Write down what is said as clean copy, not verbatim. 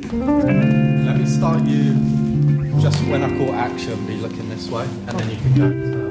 Let me start you just when I call action, be looking this way, and then you can go.